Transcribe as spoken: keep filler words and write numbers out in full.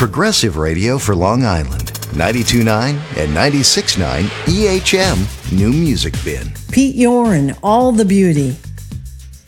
progressive radio for Long Island. ninety-two point nine and ninety-six point nine E H M New Music Bin. Pete Yorn, All the Beauty.